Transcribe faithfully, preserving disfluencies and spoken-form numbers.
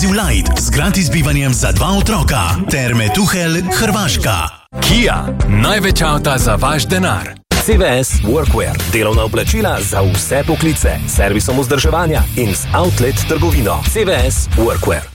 Naziv Light z gratis bivanjem za dva otroka ter Metuhelj, Hrvaška. Kia, največ avta za vaš denar. C V S Workwear, delovna oblačila za vse poklice, servisom vzdrževanja in z outlet trgovino. C V S Workwear.